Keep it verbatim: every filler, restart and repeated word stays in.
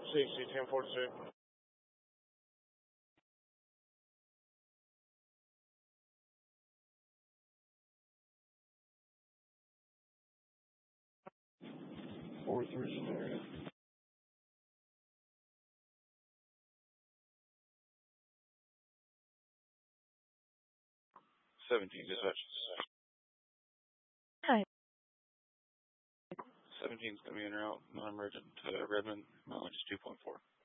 Safety ten forty-two. Four three. Seventeen dispatch. Hi. Seventeen's gonna be in route, non-emergent to Redmond, mileage two point four.